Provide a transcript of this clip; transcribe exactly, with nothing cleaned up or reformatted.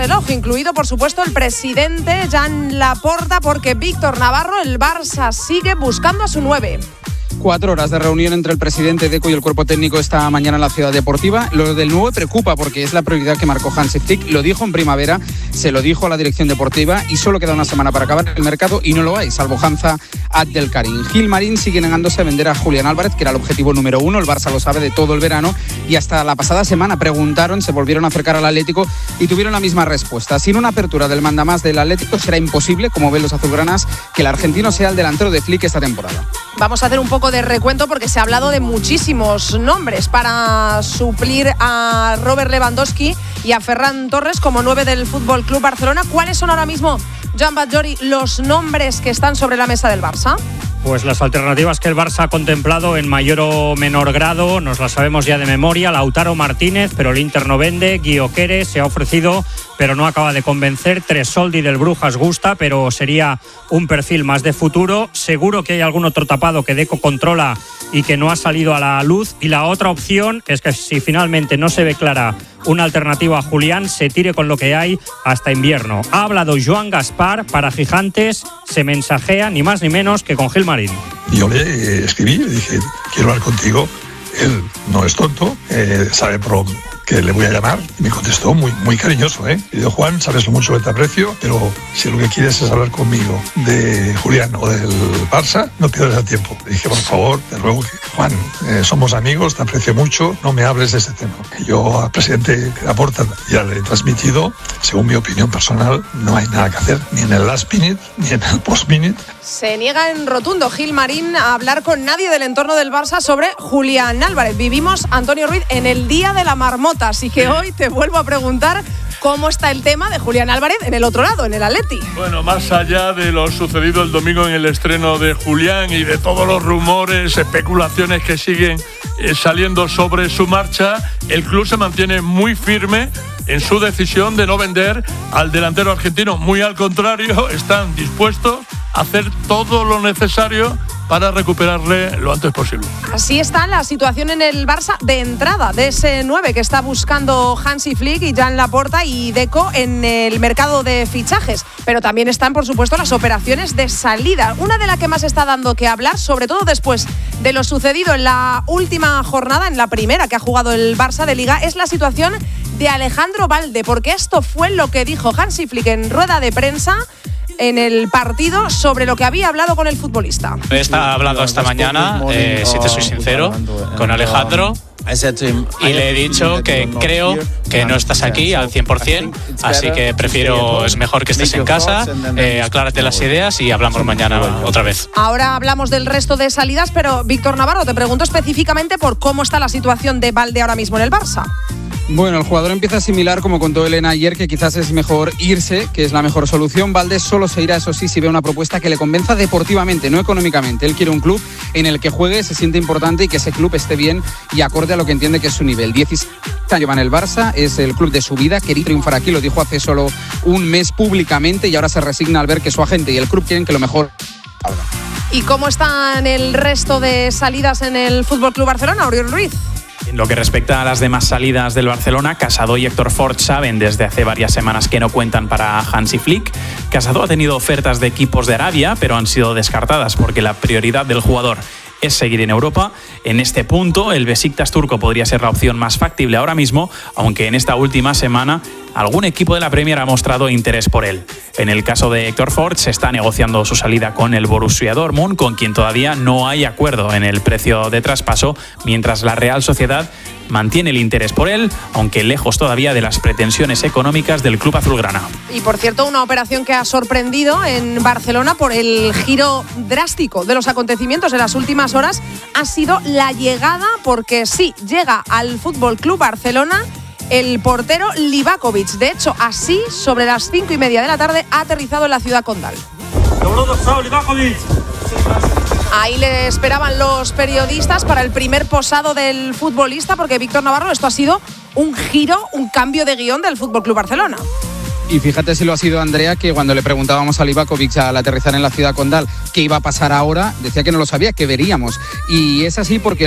reloj, incluido por supuesto el presidente Joan Laporta, porque Víctor Navarro, el Barça sigue buscando a su nueve. Cuatro horas de reunión entre el presidente Deco y el cuerpo técnico esta mañana en la Ciudad Deportiva. Lo del nueve preocupa porque es la prioridad que marcó Hansi Flick. Lo dijo en primavera, se lo dijo a la dirección deportiva y solo queda una semana para acabar el mercado y no lo hay, salvo Hamza Abdelkarim. Gilmarín sigue negándose a vender a Julián Álvarez, que era el objetivo número uno. El Barça lo sabe de todo el verano y hasta la pasada semana preguntaron, se volvieron a acercar al Atlético y tuvieron la misma respuesta. Sin una apertura del mandamás del Atlético será imposible, como ven los azulgranas, que el argentino sea el delantero de Flick esta temporada. Vamos a hacer un poco de recuento porque se ha hablado de muchísimos nombres para suplir a Robert Lewandowski y a Ferran Torres como nueve del Fútbol Club Barcelona. ¿Cuáles son ahora mismo, Joan Batllori, los nombres que están sobre la mesa del Barça? Pues las alternativas que el Barça ha contemplado en mayor o menor grado nos las sabemos ya de memoria. Lautaro Martínez, pero el Inter no vende. Guioquere se ha ofrecido, pero no acaba de convencer. Tresoldi del Brujas gusta, pero sería un perfil más de futuro. Seguro que hay algún otro tapado que Deco controla y que no ha salido a la luz. Y la otra opción es que si finalmente no se ve clara una alternativa a Julián, se tire con lo que hay hasta invierno. Ha hablado Joan Gaspar para Gigantes, se mensajea ni más ni menos que con Gilmarín. Yo le escribí, le dije, quiero hablar contigo. Él no es tonto, eh, sabe por que le voy a llamar. Y me contestó muy, muy cariñoso, ¿eh? Y dijo, Juan, sabes lo mucho que te aprecio, pero si lo que quieres es hablar conmigo de Julián o del Barça, no pierdas el tiempo. Le dije, por favor, te ruego que, Juan, eh, somos amigos, te aprecio mucho, no me hables de este tema. Yo al presidente Laporta ya le he transmitido, según mi opinión personal, no hay nada que hacer, ni en el last minute, ni en el post minute. Se niega en rotundo Gilmarín a hablar con nadie del entorno del Barça sobre Julián Álvarez. Vivimos, Antonio Ruiz, en el día de la marmota, así que hoy te vuelvo a preguntar cómo está el tema de Julián Álvarez en el otro lado, en el Atleti. Bueno, más allá de lo sucedido el domingo en el estreno de Julián y de todos los rumores, especulaciones que siguen eh, saliendo sobre su marcha, el club se mantiene muy firme en su decisión de no vender al delantero argentino. Muy al contrario, están dispuestos a hacer todo lo necesario para recuperarle lo antes posible. Así está la situación en el Barça de entrada de ese nueve que está buscando Hansi Flick y Joan Laporta y Deco en el mercado de fichajes. Pero también están, por supuesto, las operaciones de salida. Una de las que más está dando que hablar, sobre todo después de lo sucedido en la última jornada, en la primera que ha jugado el Barça de Liga, es la situación de Alejandro Balde, porque esto fue lo que dijo Hansi Flick en rueda de prensa en el partido sobre lo que había hablado con el futbolista. He estado hablando esta mañana, eh, si te soy sincero, con Alejandro y le he dicho que creo que no estás aquí al cien por ciento, así que prefiero, es mejor que estés en casa, eh, aclárate las ideas y hablamos mañana otra vez. Ahora hablamos del resto de salidas, pero Víctor Navarro, te pregunto específicamente por cómo está la situación de Balde ahora mismo en el Barça. Bueno, el jugador empieza a asimilar, como contó Elena ayer, que quizás es mejor irse, que es la mejor solución. Valdés solo se irá, eso sí, si ve una propuesta que le convenza deportivamente, no económicamente. Él quiere un club en el que juegue, se siente importante y que ese club esté bien y acorde a lo que entiende que es su nivel. diecisiete años lleva en el Barça, es el club de su vida, quería triunfar aquí, lo dijo hace solo un mes públicamente y ahora se resigna al ver que su agente y el club quieren que lo mejor haga. ¿Y cómo están el resto de salidas en el Fútbol Club Barcelona, Oriol Ruiz? En lo que respecta a las demás salidas del Barcelona, Casado y Héctor Fort saben desde hace varias semanas que no cuentan para Hansi Flick. Casado ha tenido ofertas de equipos de Arabia, pero han sido descartadas porque la prioridad del jugador es seguir en Europa. En este punto, el Besiktas turco podría ser la opción más factible ahora mismo, aunque en esta última semana algún equipo de la Premier ha mostrado interés por él. En el caso de Héctor Fort, se está negociando su salida con el Borussia Dortmund, con quien todavía no hay acuerdo en el precio de traspaso, mientras la Real Sociedad mantiene el interés por él, aunque lejos todavía de las pretensiones económicas del club azulgrana. Y por cierto, una operación que ha sorprendido en Barcelona por el giro drástico de los acontecimientos en las últimas horas ha sido la llegada, porque sí, llega al Fútbol Club Barcelona el portero Livakovic. De hecho, así, sobre las cinco y media de la tarde, ha aterrizado en la ciudad condal. Ahí le esperaban los periodistas para el primer posado del futbolista, porque Víctor Navarro, esto ha sido un giro, un cambio de guión del Fútbol Club Barcelona. Y fíjate si lo ha sido Andrea, que cuando le preguntábamos a Livakovic al aterrizar en la ciudad condal qué iba a pasar ahora, decía que no lo sabía, que veríamos. Y es así porque